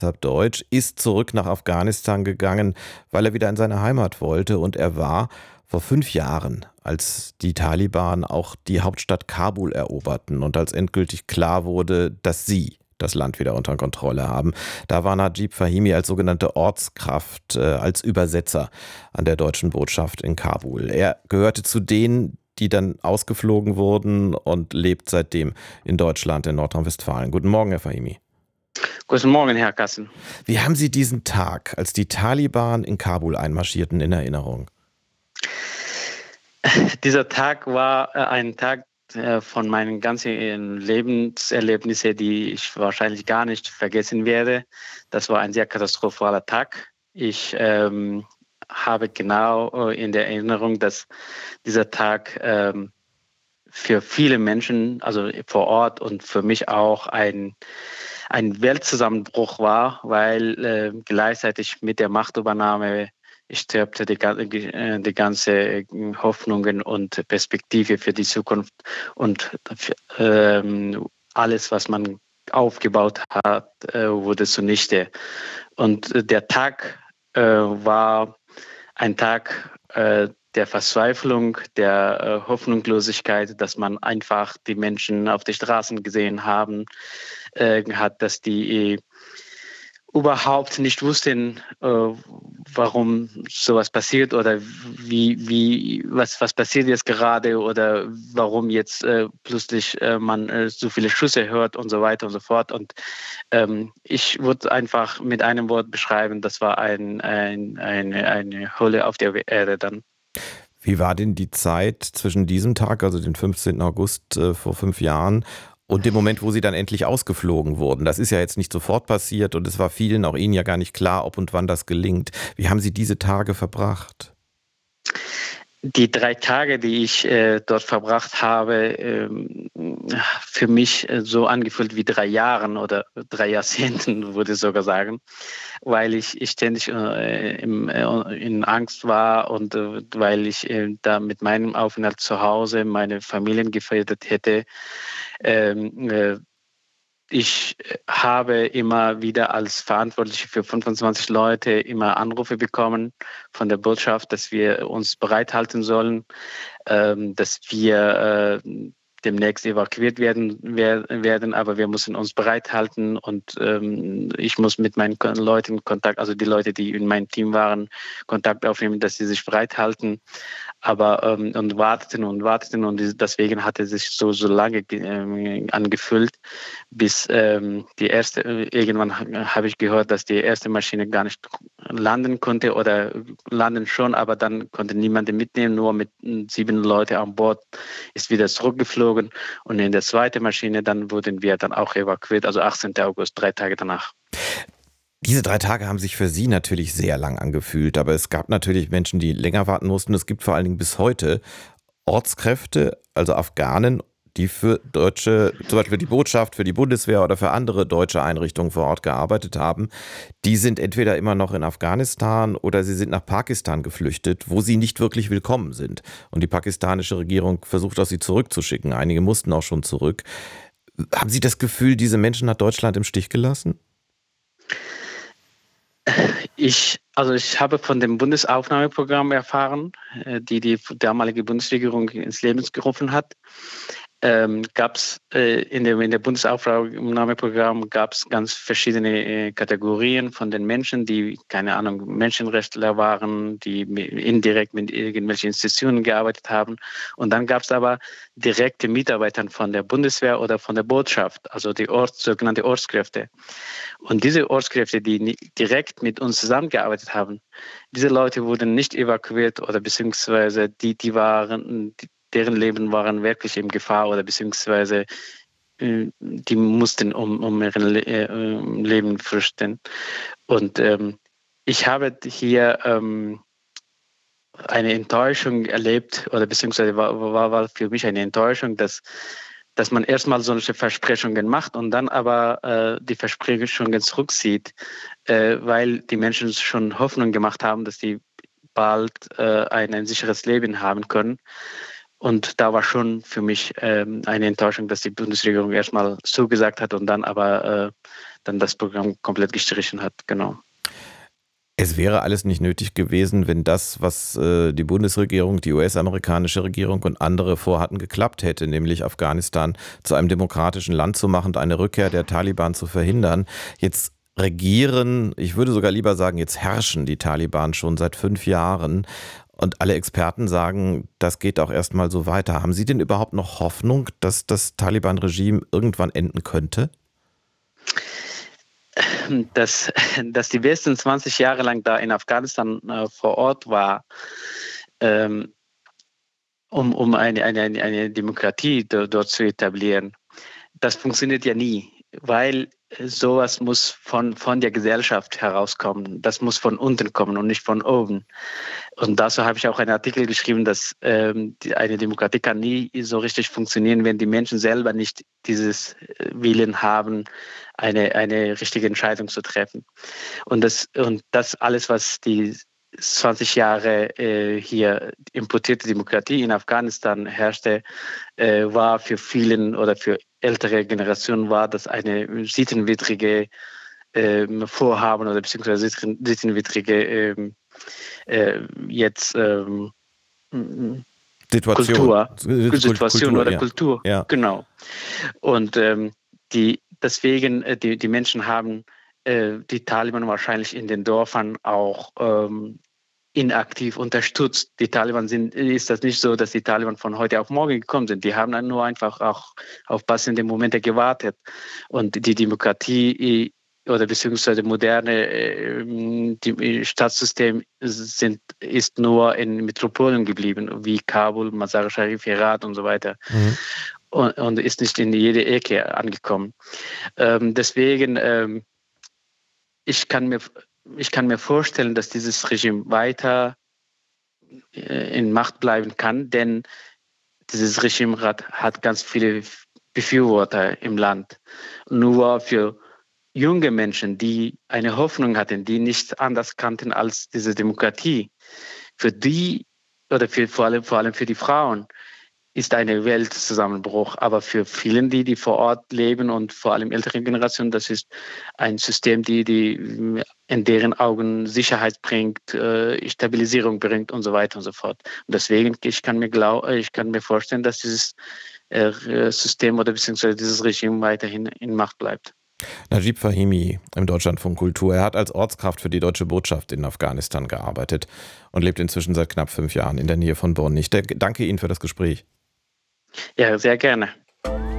Deutsch, ist zurück nach Afghanistan gegangen, weil er wieder in seine Heimat wollte. Und er war vor 5 Jahren, als die Taliban auch die Hauptstadt Kabul eroberten und als endgültig klar wurde, dass sie das Land wieder unter Kontrolle haben. Da war Najib Fahimi als sogenannte Ortskraft, als Übersetzer an der deutschen Botschaft in Kabul. Er gehörte zu denen, die dann ausgeflogen wurden und lebt seitdem in Deutschland, in Nordrhein-Westfalen. Guten Morgen, Herr Fahimi. Guten Morgen, Herr Kassen. Wie haben Sie diesen Tag, als die Taliban in Kabul einmarschierten, in Erinnerung? Dieser Tag war ein Tag von meinen ganzen Lebenserlebnissen, die ich wahrscheinlich gar nicht vergessen werde. Das war ein sehr katastrophaler Tag. Ich habe genau in der Erinnerung, dass dieser Tag für viele Menschen, also vor Ort und für mich auch ein Weltzusammenbruch war, weil gleichzeitig mit der Machtübernahme stirbte die ganze Hoffnungen und Perspektive für die Zukunft und alles, was man aufgebaut hat, wurde zunichte. Und der Tag war ein Tag der Verzweiflung, der Hoffnungslosigkeit, dass man einfach die Menschen auf den Straßen gesehen hat, dass die überhaupt nicht wussten, warum sowas passiert oder was passiert jetzt gerade oder warum jetzt plötzlich man so viele Schüsse hört und so weiter und so fort. Und ich würde einfach mit einem Wort beschreiben, das war eine Hölle auf der Erde dann. Wie war denn die Zeit zwischen diesem Tag, also den 15. August vor 5 Jahren, und dem Moment, wo Sie dann endlich ausgeflogen wurden? Das ist ja jetzt nicht sofort passiert und es war vielen, auch Ihnen ja gar nicht klar, ob und wann das gelingt. Wie haben Sie diese Tage verbracht? Die 3 Tage, die ich dort verbracht habe, für mich so angefühlt wie 3 Jahren oder 3 Jahrzehnten, würde ich sogar sagen, weil ich ständig in Angst war und weil ich da mit meinem Aufenthalt zu Hause meine Familien gefährdet hätte. Ähm, äh, Ich habe immer wieder als Verantwortliche für 25 Leute immer Anrufe bekommen von der Botschaft, dass wir uns bereithalten sollen, dass wir demnächst evakuiert werden, aber wir müssen uns bereithalten und ich muss mit meinen Leuten Kontakt, also die Leute, die in meinem Team waren, Kontakt aufnehmen, dass sie sich bereithalten, aber und warteten und deswegen hat es sich so lange angefühlt, bis die erste, irgendwann habe ich gehört, dass die erste Maschine gar nicht landen konnte oder landen schon, aber dann konnte niemand mitnehmen, nur mit 7 Leute an Bord ist wieder zurückgeflogen und in der zweiten Maschine dann wurden wir dann auch evakuiert, also 18. August, 3 Tage danach. Diese 3 Tage haben sich für Sie natürlich sehr lang angefühlt, aber es gab natürlich Menschen, die länger warten mussten. Es gibt vor allen Dingen bis heute Ortskräfte, also Afghanen, die für deutsche, zum Beispiel die Botschaft, für die Bundeswehr oder für andere deutsche Einrichtungen vor Ort gearbeitet haben. Die sind entweder immer noch in Afghanistan oder sie sind nach Pakistan geflüchtet, wo sie nicht wirklich willkommen sind. Und die pakistanische Regierung versucht auch, sie zurückzuschicken. Einige mussten auch schon zurück. Haben Sie das Gefühl, diese Menschen hat Deutschland im Stich gelassen? Ich habe von dem Bundesaufnahmeprogramm erfahren, die damalige Bundesregierung ins Leben gerufen hat. Gab es in der Bundesaufnahmeprogramm gab es ganz verschiedene Kategorien von den Menschen, die, keine Ahnung, Menschenrechtler waren, die indirekt mit irgendwelchen Institutionen gearbeitet haben. Und dann gab es aber direkte Mitarbeiter von der Bundeswehr oder von der Botschaft, also die sogenannte Ortskräfte. Und diese Ortskräfte, die direkt mit uns zusammengearbeitet haben, diese Leute wurden nicht evakuiert oder beziehungsweise deren Leben waren wirklich in Gefahr oder beziehungsweise die mussten um ihr Leben fürchten. Und ich habe hier eine Enttäuschung erlebt oder beziehungsweise war für mich eine Enttäuschung, dass man erstmal solche Versprechungen macht und dann aber die Versprechungen zurückzieht, weil die Menschen schon Hoffnung gemacht haben, dass die bald ein sicheres Leben haben können. Und da war schon für mich eine Enttäuschung, dass die Bundesregierung erstmal zugesagt hat und dann aber dann das Programm komplett gestrichen hat. Genau. Es wäre alles nicht nötig gewesen, wenn das, was die Bundesregierung, die US-amerikanische Regierung und andere vorhatten, geklappt hätte, nämlich Afghanistan zu einem demokratischen Land zu machen und eine Rückkehr der Taliban zu verhindern. Jetzt regieren, ich würde sogar lieber sagen, jetzt herrschen die Taliban schon seit 5 Jahren. Und alle Experten sagen, das geht auch erstmal so weiter. Haben Sie denn überhaupt noch Hoffnung, dass das Taliban-Regime irgendwann enden könnte? Dass die Westen 20 Jahre lang da in Afghanistan vor Ort war, um eine Demokratie dort zu etablieren. Das funktioniert ja nie, weil sowas muss von der Gesellschaft herauskommen. Das muss von unten kommen und nicht von oben. Und dazu habe ich auch einen Artikel geschrieben, dass eine Demokratie kann nie so richtig funktionieren, wenn die Menschen selber nicht dieses Willen haben, eine richtige Entscheidung zu treffen. Und das alles, was die 20 Jahre hier importierte Demokratie in Afghanistan herrschte, war für vielen oder für ältere Generationen war das eine sittenwidrige Vorhaben oder beziehungsweise sittenwidrige jetzt Situation oder ja. Kultur. Ja. Genau. Und deswegen, die Menschen haben die Taliban wahrscheinlich in den Dörfern auch inaktiv unterstützt. Die Taliban ist das nicht so, dass die Taliban von heute auf morgen gekommen sind. Die haben dann nur einfach auch auf passende Momente gewartet. Und die Demokratie oder beziehungsweise moderne Staatssystem ist nur in Metropolen geblieben, wie Kabul, Mazar-e-Sharif, Herat und so weiter. Mhm. Und ist nicht in jede Ecke angekommen. Deswegen, ich kann mir vorstellen, dass dieses Regime weiter in Macht bleiben kann, denn dieses Regime hat ganz viele Befürworter im Land. Nur für junge Menschen, die eine Hoffnung hatten, die nichts anders kannten als diese Demokratie, für die oder vor allem für die Frauen ist eine Weltzusammenbruch. Aber für vielen, die vor Ort leben und vor allem ältere Generationen, das ist ein System, die in deren Augen Sicherheit bringt, Stabilisierung bringt und so weiter und so fort. Und deswegen, ich kann mir vorstellen, dass dieses System oder beziehungsweise dieses Regime weiterhin in Macht bleibt. Najib Fahimi im Deutschlandfunk Kultur. Er hat als Ortskraft für die Deutsche Botschaft in Afghanistan gearbeitet und lebt inzwischen seit knapp 5 Jahren in der Nähe von Bonn. Ich danke Ihnen für das Gespräch. Ja, sehr gerne.